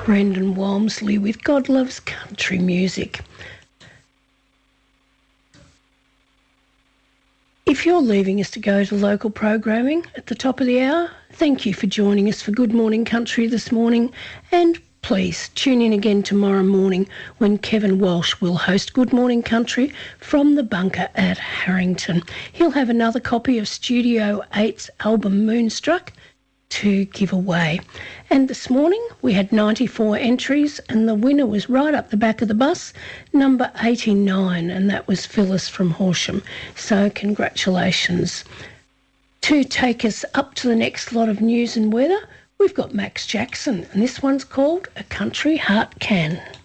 Brendan Walmsley with God Loves Country Music. If you're leaving us to go to local programming at the top of the hour, thank you for joining us for Good Morning Country this morning, and please tune in again tomorrow morning when Kevin Walsh will host Good Morning Country from the bunker at Harrington. He'll have another copy of Studio 8's album Moonstruck to give away. And this morning we had 94 entries and the winner was right up the back of the bus, number 89, and that was Phyllis from Horsham. So congratulations. To take us up to the next lot of news and weather, we've got Max Jackson, and this one's called A Country Heart Can.